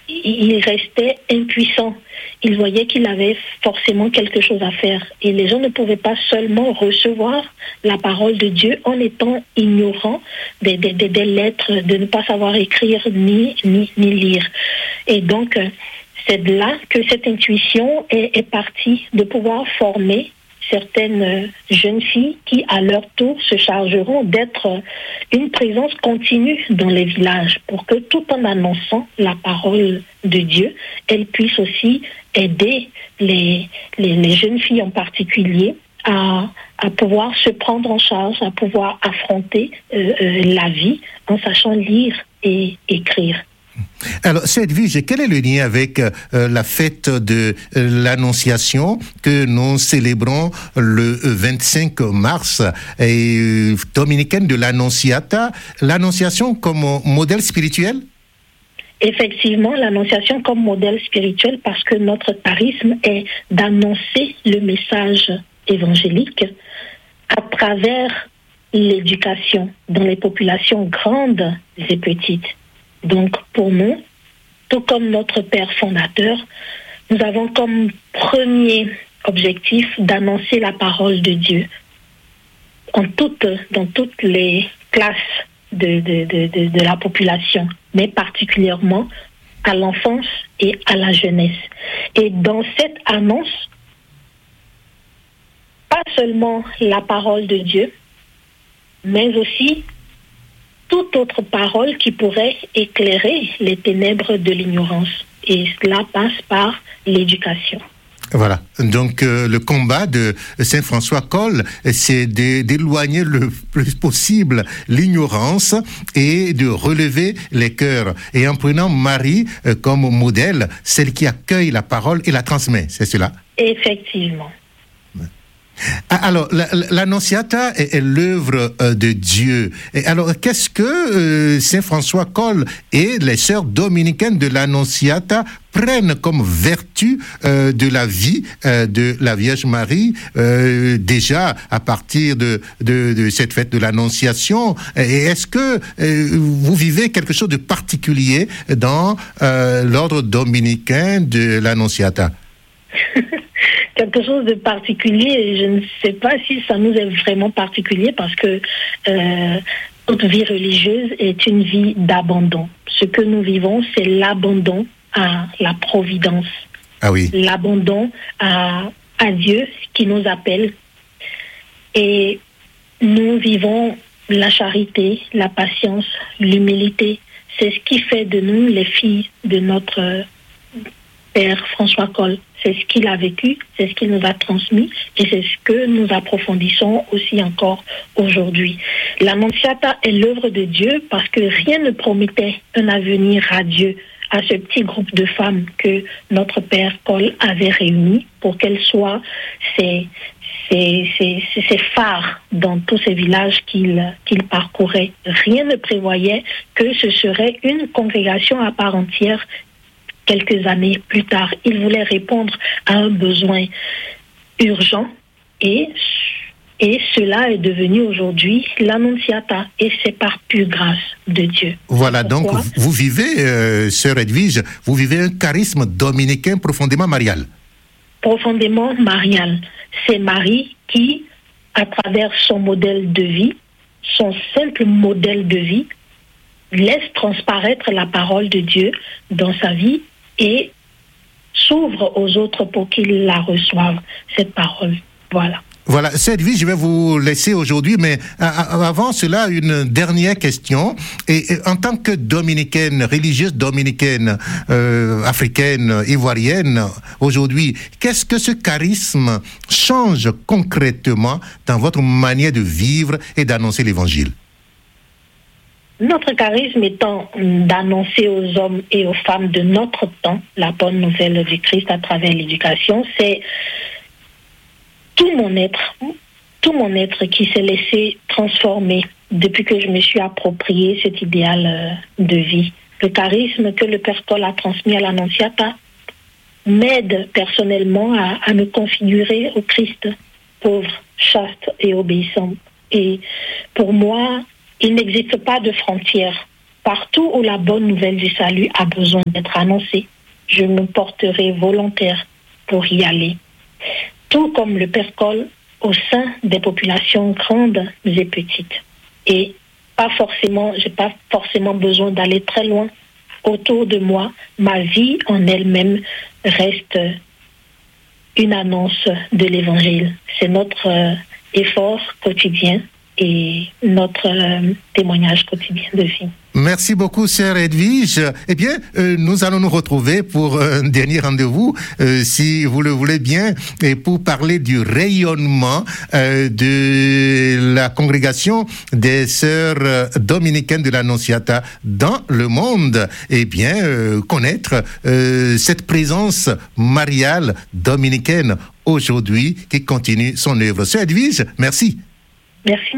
il restait impuissant. Il voyait qu'il avait forcément quelque chose à faire. Et les gens ne pouvaient pas seulement recevoir la parole de Dieu en étant ignorants des lettres, de ne pas savoir écrire ni lire. Et donc, c'est de là que cette intuition est partie, de pouvoir former certaines jeunes filles qui, à leur tour, se chargeront d'être une présence continue dans les villages pour que, tout en annonçant la parole de Dieu, elles puissent aussi aider les jeunes filles en particulier à pouvoir se prendre en charge, à pouvoir affronter la vie en sachant lire et écrire. Alors, cette Edwige, quel est le lien avec la fête de l'Annonciation que nous célébrons le 25 mars, dominicaine de l'Annonciata, l'Annonciation comme modèle spirituel? Effectivement, l'Annonciation comme modèle spirituel, parce que notre charisme est d'annoncer le message évangélique à travers l'éducation dans les populations grandes et petites. Donc, pour nous, tout comme notre Père fondateur, nous avons comme premier objectif d'annoncer la parole de Dieu dans toutes les classes de la population, mais particulièrement à l'enfance et à la jeunesse. Et dans cette annonce, pas seulement la parole de Dieu, mais aussi toute autre parole qui pourrait éclairer les ténèbres de l'ignorance. Et cela passe par l'éducation. Voilà. Donc, le combat de Saint François Coll, c'est d'éloigner le plus possible l'ignorance et de relever les cœurs. Et en prenant Marie comme modèle, celle qui accueille la parole et la transmet, c'est cela? Effectivement. Alors, l'Annonciata est l'œuvre de Dieu. Et alors, qu'est-ce que Saint François Coll et les sœurs dominicaines de l'Annonciata prennent comme vertu de la vie de la Vierge Marie, déjà à partir de cette fête de l'Annonciation? Et est-ce que vous vivez quelque chose de particulier dans l'ordre dominicain de l'Annonciata? Quelque chose de particulier, je ne sais pas si ça nous est vraiment particulier parce que notre vie religieuse est une vie d'abandon. Ce que nous vivons, c'est l'abandon à la providence. Ah oui. L'abandon à Dieu qui nous appelle. Et nous vivons la charité, la patience, l'humilité. C'est ce qui fait de nous les filles de notre Père François Coll. C'est ce qu'il a vécu, c'est ce qu'il nous a transmis et c'est ce que nous approfondissons aussi encore aujourd'hui. L'Annonciata est l'œuvre de Dieu parce que rien ne promettait un avenir radieux à ce petit groupe de femmes que notre Père Coll avait réuni pour qu'elles soient ces phares dans tous ces villages qu'il parcourait. Rien ne prévoyait que ce serait une congrégation à part entière. Quelques années plus tard, il voulait répondre à un besoin urgent et cela est devenu aujourd'hui l'Annonciata et c'est par pure grâce de Dieu. Voilà, donc vous vivez, sœur Edwige, vous vivez un charisme dominicain profondément marial. Profondément marial. C'est Marie qui, à travers son modèle de vie, son simple modèle de vie, laisse transparaître la parole de Dieu dans sa vie et s'ouvre aux autres pour qu'ils la reçoivent, cette parole. Voilà. Voilà, cette vie, je vais vous laisser aujourd'hui, mais avant cela, une dernière question. Et en tant que dominicaine, religieuse dominicaine, africaine, ivoirienne, aujourd'hui, qu'est-ce que ce charisme change concrètement dans votre manière de vivre et d'annoncer l'Évangile? Notre charisme étant d'annoncer aux hommes et aux femmes de notre temps la bonne nouvelle du Christ à travers l'éducation, c'est tout mon être qui s'est laissé transformer depuis que je me suis approprié cet idéal de vie. Le charisme que le Père Coll a transmis à l'Annonciata m'aide personnellement à me configurer au Christ, pauvre, chaste et obéissant. Et pour moi, il n'existe pas de frontières partout où la bonne nouvelle du salut a besoin d'être annoncée, je me porterai volontaire pour y aller. Tout comme le Père Cole, au sein des populations grandes et petites. Et j'ai pas forcément besoin d'aller très loin. Autour de moi, ma vie en elle-même reste une annonce de l'Évangile. C'est notre effort quotidien et notre témoignage quotidien de vie. Merci beaucoup, sœur Edwige. Eh bien, nous allons nous retrouver pour un dernier rendez-vous, si vous le voulez bien, et pour parler du rayonnement de la congrégation des sœurs dominicaines de l'Annonciata dans le monde. Eh bien, connaître cette présence mariale dominicaine aujourd'hui qui continue son œuvre. Sœur Edwige, merci. Merci.